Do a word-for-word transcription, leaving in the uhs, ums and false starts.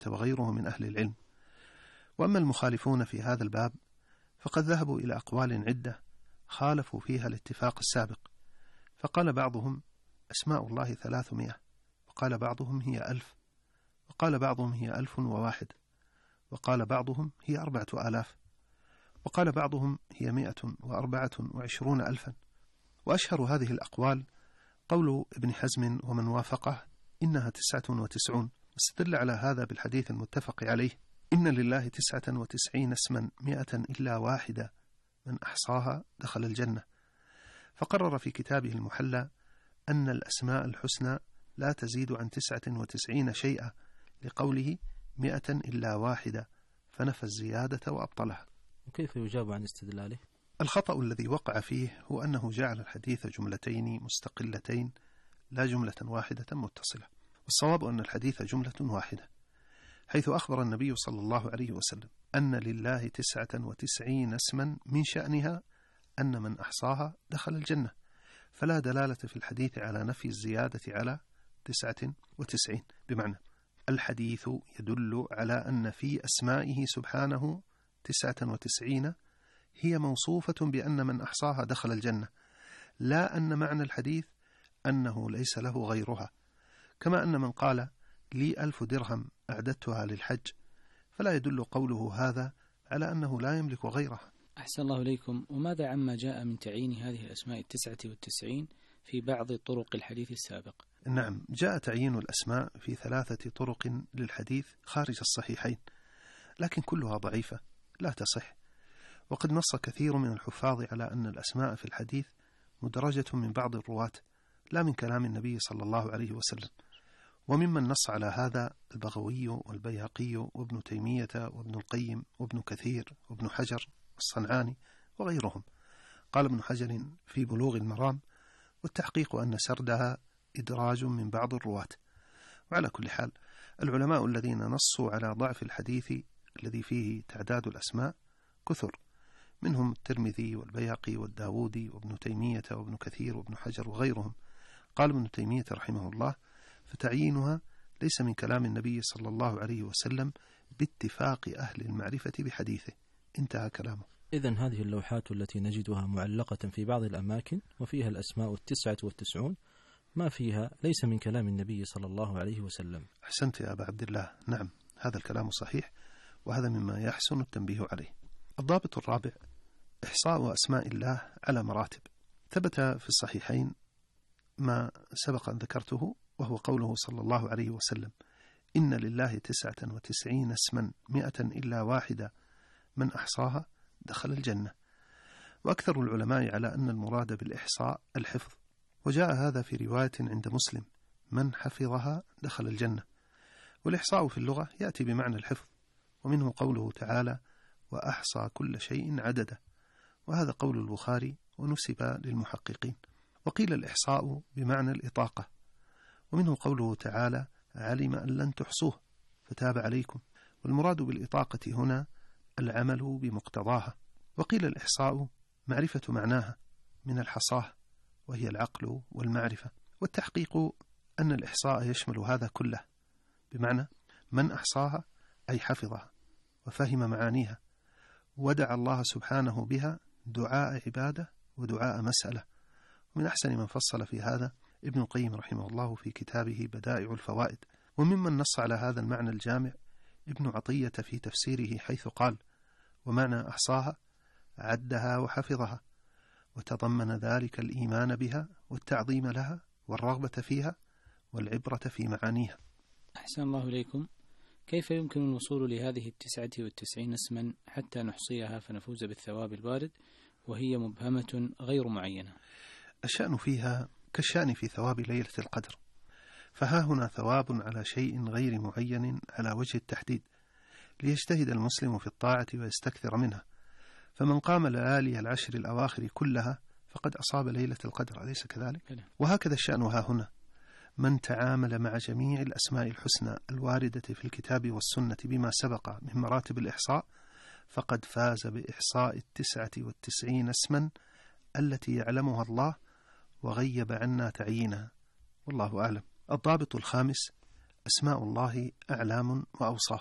وغيره من أهل العلم. وأما المخالفون في هذا الباب فقد ذهبوا إلى أقوال عدة خالفوا فيها الاتفاق السابق، فقال بعضهم أسماء الله ثلاثمائة، وقال بعضهم هي ألف، وقال بعضهم هي ألف وواحد، وقال بعضهم هي أربعة آلاف، وقال بعضهم هي مئة وأربعة وعشرون ألفا. وأشهر هذه الأقوال قول ابن حزم ومن وافقه إنها تسعة وتسعون، واستدل على هذا بالحديث المتفق عليه إن لله تسعة وتسعين اسما مئة إلا واحدة من أحصاها دخل الجنة. فقرر في كتابه المحلى أن الأسماء الحسنى لا تزيد عن تسعة وتسعين شيئا، لقوله مئة إلا واحدة، فنفى الزيادة وأبطلها. وكيف يجاب عن استدلاله؟ الخطأ الذي وقع فيه هو أنه جعل الحديث جملتين مستقلتين لا جملة واحدة متصلة، والصواب أن الحديث جملة واحدة، حيث أخبر النبي صلى الله عليه وسلم أن لله تسعة وتسعين اسما من شأنها أن من أحصاها دخل الجنة، فلا دلالة في الحديث على نفي الزيادة على تسعة وتسعين، بمعنى الحديث يدل على أن في أسمائه سبحانه تسعة وتسعين هي موصوفة بأن من أحصاها دخل الجنة، لا أن معنى الحديث أنه ليس له غيرها، كما أن من قال لي ألف درهم أعددتها للحج، فلا يدل قوله هذا على أنه لا يملك غيرها. أحسن الله إليكم. وماذا عما جاء من تعيين هذه الأسماء التسعة والتسعين في بعض طرق الحديث السابق؟ نعم، جاء تعيين الأسماء في ثلاثة طرق للحديث خارج الصحيحين، لكن كلها ضعيفة لا تصح، وقد نص كثير من الحفاظ على أن الأسماء في الحديث مدرجة من بعض الرواة لا من كلام النبي صلى الله عليه وسلم. وممن نص على هذا البغوي والبيهقي وابن تيمية وابن القيم وابن كثير وابن حجر والصنعاني وغيرهم. قال ابن حجر في بلوغ المرام: والتحقيق أن سردها إدراج من بعض الرواة. وعلى كل حال، العلماء الذين نصوا على ضعف الحديث الذي فيه تعداد الأسماء كثر، منهم الترمذي والبيهقي والداودي وابن تيمية وابن كثير وابن حجر وغيرهم. قال ابن تيمية رحمه الله: فتعيينها ليس من كلام النبي صلى الله عليه وسلم باتفاق أهل المعرفة بحديثه. انتهى كلامه. إذن هذه اللوحات التي نجدها معلقة في بعض الأماكن وفيها الأسماء التسعة والتسعون ما فيها ليس من كلام النبي صلى الله عليه وسلم. أحسنت يا أبا عبد الله، نعم هذا الكلام صحيح، وهذا مما يحسن التنبيه عليه. الضابط الرابع: إحصاء أسماء الله على مراتب. ثبت في الصحيحين ما سبق أن ذكرته، وهو قوله صلى الله عليه وسلم: إن لله تسعة وتسعين اسما مئة إلا واحدة من أحصاها دخل الجنة. وأكثر العلماء على أن المراد بالإحصاء الحفظ، وجاء هذا في رواية عند مسلم: من حفظها دخل الجنة. والإحصاء في اللغة يأتي بمعنى الحفظ، ومنه قوله تعالى: وأحصى كل شيء عددا، وهذا قول البخاري ونسب للمحققين. وقيل الإحصاء بمعنى الإطاقة، ومنه قوله تعالى: علم أن لن تحصوه فتاب عليكم. والمراد بالإطاقة هنا العمل بمقتضاها. وقيل الإحصاء معرفة معناها من الحصاه، وهي العقل والمعرفة. والتحقيق أن الإحصاء يشمل هذا كله، بمعنى من أحصاها أي حفظها وفهم معانيها، ودعا الله سبحانه بها دعاء عبادة ودعاء مسألة. ومن أحسن من فصل في هذا ابن القيم رحمه الله في كتابه بدائع الفوائد. وممن نص على هذا المعنى الجامع ابن عطية في تفسيره، حيث قال: ومعنى أحصاها عدها وحفظها، وتضمن ذلك الإيمان بها والتعظيم لها والرغبة فيها والعبرة في معانيها. أحسن الله إليكم. كيف يمكن الوصول لهذه التسعة والتسعين اسما حتى نحصيها فنفوز بالثواب الوارد وهي مبهمة غير معينة؟ الشأن فيها كالشأن في ثواب ليلة القدر، فها هنا ثواب على شيء غير معين على وجه التحديد، ليجتهد المسلم في الطاعة ويستكثر منها. فمن قام ليالي العشر الأواخر كلها فقد أصاب ليلة القدر، أليس كذلك؟ وهكذا الشأن ها هنا: من تعامل مع جميع الأسماء الحسنى الواردة في الكتاب والسنة بما سبق من مراتب الإحصاء فقد فاز بإحصاء التسعة والتسعين اسما التي يعلمها الله وغيب عنا تعيينها، والله أعلم. الضابط الخامس: أسماء الله أعلام وأوصاف،